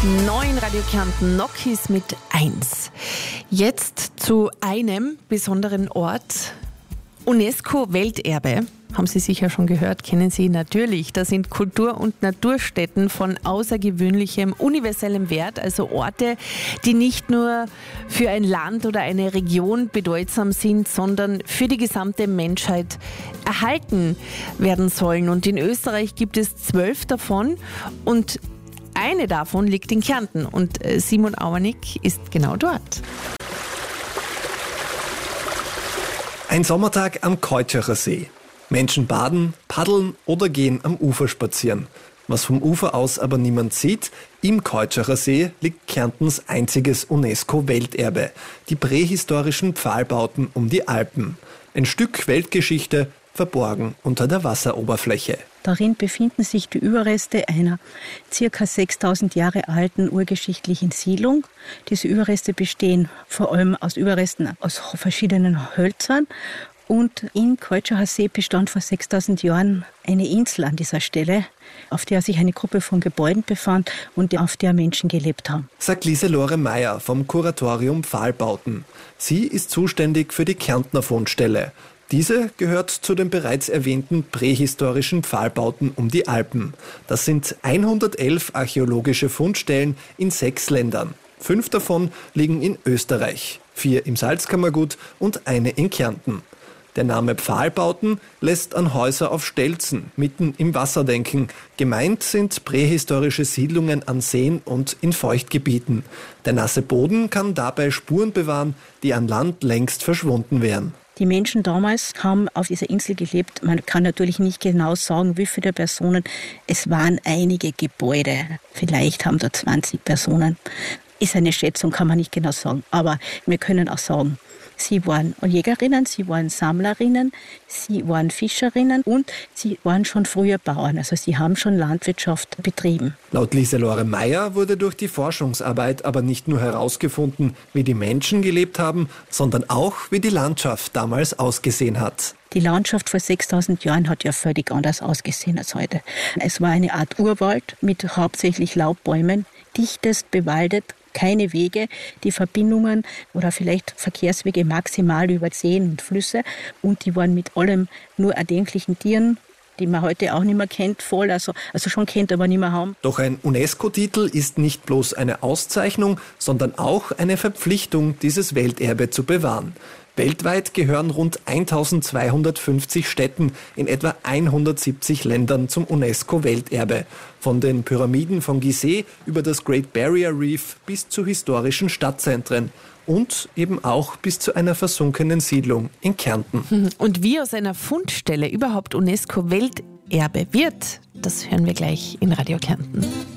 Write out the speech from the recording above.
9 Radio Kärnten, Nokis mit 1. Jetzt zu einem besonderen Ort, UNESCO-Welterbe. Haben Sie sicher schon gehört, kennen Sie natürlich. Das sind Kultur- und Naturstätten von außergewöhnlichem, universellem Wert, also Orte, die nicht nur für ein Land oder eine Region bedeutsam sind, sondern für die gesamte Menschheit erhalten werden sollen. Und in Österreich gibt es 12 davon und eine davon liegt in Kärnten und Simon Auernick ist genau dort. Ein Sommertag am Keutscherer See. Menschen baden, paddeln oder gehen am Ufer spazieren. Was vom Ufer aus aber niemand sieht, im Keutscherer See liegt Kärntens einziges UNESCO-Welterbe, die prähistorischen Pfahlbauten um die Alpen. Ein Stück Weltgeschichte, verborgen unter der Wasseroberfläche. Darin befinden sich die Überreste einer ca. 6000 Jahre alten urgeschichtlichen Siedlung. Diese Überreste bestehen vor allem aus Überresten aus verschiedenen Hölzern. Und in Keutscherer See bestand vor 6000 Jahren eine Insel an dieser Stelle, auf der sich eine Gruppe von Gebäuden befand und auf der Menschen gelebt haben. Sagt Lieselore Meyer vom Kuratorium Pfahlbauten. Sie ist zuständig für die Kärntner Fundstelle. Diese gehört zu den bereits erwähnten prähistorischen Pfahlbauten um die Alpen. Das sind 111 archäologische Fundstellen in 6 Ländern. 5 davon liegen in Österreich, 4 im Salzkammergut und eine in Kärnten. Der Name Pfahlbauten lässt an Häuser auf Stelzen mitten im Wasser denken. Gemeint sind prähistorische Siedlungen an Seen und in Feuchtgebieten. Der nasse Boden kann dabei Spuren bewahren, die an Land längst verschwunden wären. Die Menschen damals haben auf dieser Insel gelebt. Man kann natürlich nicht genau sagen, wie viele Personen. Es waren einige Gebäude. Vielleicht haben da 20 Personen. Ist eine Schätzung, kann man nicht genau sagen. Aber wir können auch sagen, sie waren Jägerinnen, sie waren Sammlerinnen, sie waren Fischerinnen und sie waren schon früher Bauern. Also sie haben schon Landwirtschaft betrieben. Laut Lieselore Meyer wurde durch die Forschungsarbeit aber nicht nur herausgefunden, wie die Menschen gelebt haben, sondern auch, wie die Landschaft damals ausgesehen hat. Die Landschaft vor 6000 Jahren hat ja völlig anders ausgesehen als heute. Es war eine Art Urwald mit hauptsächlich Laubbäumen, dichtest bewaldet, keine Wege, die Verbindungen oder vielleicht Verkehrswege maximal über Seen und Flüsse und die waren mit allem nur erdenklichen Tieren, die man heute auch nicht mehr kennt, voll, also schon kennt, aber nicht mehr haben. Doch ein UNESCO-Titel ist nicht bloß eine Auszeichnung, sondern auch eine Verpflichtung, dieses Welterbe zu bewahren. Weltweit gehören rund 1250 Städten in etwa 170 Ländern zum UNESCO-Welterbe. Von den Pyramiden von Gizeh über das Great Barrier Reef bis zu historischen Stadtzentren. Und eben auch bis zu einer versunkenen Siedlung in Kärnten. Und wie aus einer Fundstelle überhaupt UNESCO-Welterbe wird, das hören wir gleich in Radio Kärnten.